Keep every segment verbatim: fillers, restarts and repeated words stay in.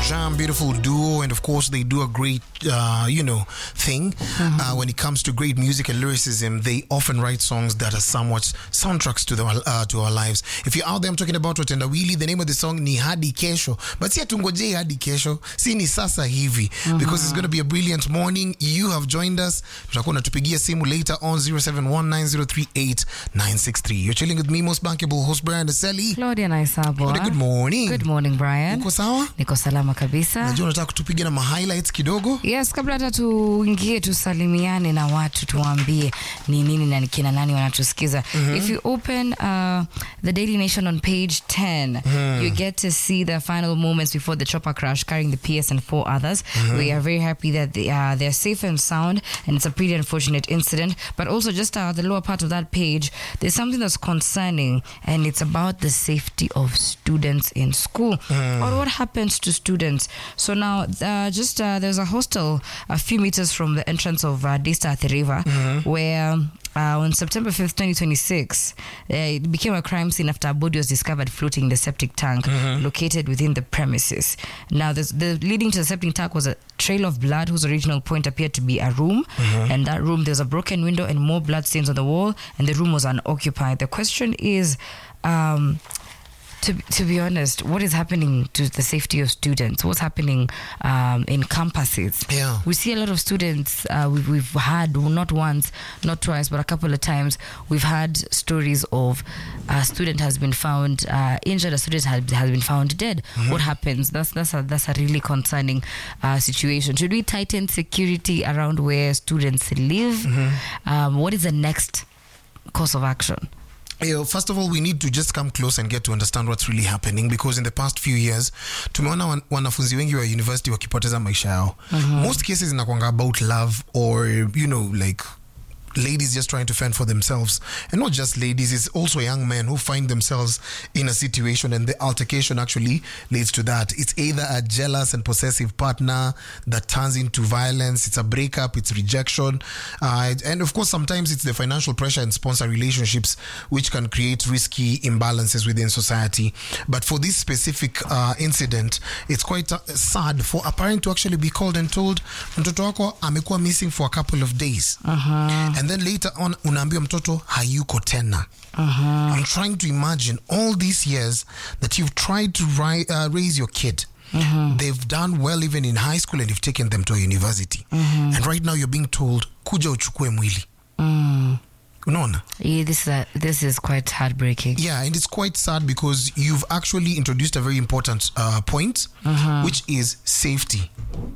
jam, beautiful duo, and of course they do a great, uh, you know, thing. Mm-hmm. Uh, when it comes to great music and lyricism, they often write songs that are somewhat soundtracks to the uh, to our lives. If you're out there, I'm talking about Watendawili. The name of the song ni Hadi Kesho, but si atungojei Hadi Kesho, si ni sasa hivi, mm-hmm. because it's going to be a brilliant morning. You have joined us. Tutakuwa natupigia simu later on zero seven one nine zero three eight nine six three. You're chilling with me, most bankable host Brian Aseli. Claudia Naisabo. Claudia, good morning. Good morning, Brian. Uko sawa? Niko salama kabisa. Najua unataka kutupigia na ma highlights kidogo? Yes, kabla hata tuingie tusalimiane na watu, tuambie ni nini na kina nani wanatusikiza. Mm-hmm. If you open uh, the Daily Nation on page ten, mm. you get to see the final moments before the chopper crash carrying the P S and four others. Mm-hmm. We are very happy that they are they're safe and sound, and it's a pretty unfortunate incident. But also just uh, the lower part of that page, there's something that's concerning, and it's about the safety of students in school, mm. or what happens to students. So now, uh, just uh, there's a hostel a few meters from the entrance of uh, Daystar at the river, mm-hmm. where uh, on September fifth, twenty twenty-six, uh, it became a crime scene after a body was discovered floating in the septic tank, mm-hmm. located within the premises. Now, the leading to the septic tank was a trail of blood whose original point appeared to be a room, mm-hmm. and that room, there's a broken window and more blood stains on the wall, and the room was unoccupied. The question is, um, To, to be honest, what is happening to the safety of students? What's happening um, in campuses? Yeah. We see a lot of students, uh, we've, we've had, not once, not twice, but a couple of times, we've had stories of a student has been found uh, injured, a student has, has been found dead. Mm-hmm. What happens? That's, that's, a, that's a really concerning uh, situation. Should we tighten security around where students live? Mm-hmm. Um, what is the next course of action? You know, first of all, we need to just come close and get to understand what's really happening, because in the past few years tumeona wan, wanafunzi wengi wa university wakipoteza maisha yao. Mm-hmm. Most cases inakuanga about love, or you know, like ladies just trying to fend for themselves, and not just ladies, it's also young men who find themselves in a situation and the altercation actually leads to that. It's either a jealous and possessive partner that turns into violence, it's a breakup, it's rejection, uh, and of course sometimes it's the financial pressure and sponsor relationships which can create risky imbalances within society. But for this specific uh, incident, it's quite uh, sad for a parent to actually be called and told mtoto wako amekuwa missing for a couple of days. Uh-huh. And then later on, unaambiwa mtoto hayuko tena. Uh-huh. I'm trying to imagine all these years that you've tried to ri- uh, raise your kid. Uh-huh. They've done well even in high school, and you've taken them to a university. Uh-huh. And right now you're being told, kuja uchukue mwili. Mm. Unaona? Yeah, this is a, this is quite heartbreaking. Yeah, and it's quite sad because you've actually introduced a very important uh, point, uh-huh. which is safety.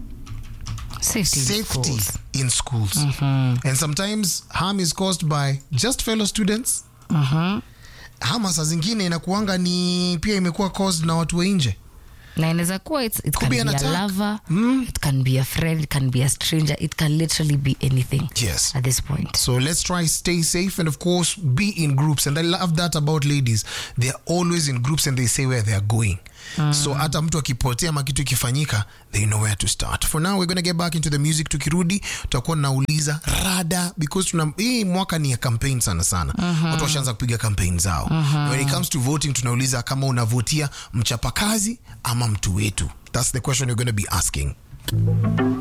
Safety, safety in schools, in schools. Mm-hmm. And sometimes harm is caused by just fellow students. Mm-hmm. Harm saa zingine inakuanga ni pia imekuwa caused na watu nje. Na inaweza kuwa it, it can be, be a lover, mm. it can be a friend, it can be a stranger, it can literally be anything. Yes. At this point. So let's try stay safe, and of course be in groups. And I love that about ladies. They're always in groups and they say where they're going. Mm. So hata mtu akipotea ama kitu ikifanyika, they know where to start. For now, we're going to get back into the music. Tukirudi tutakuwa nauliza rada, because tuna hii mwaka ni ya campaign sana sana. Uh-huh. Watu washaanza kupiga campaign zao. Uh-huh. When it comes to voting, tunauliza kama unavotia mchapakazi ama mtu wetu. That's the question we're going to be asking.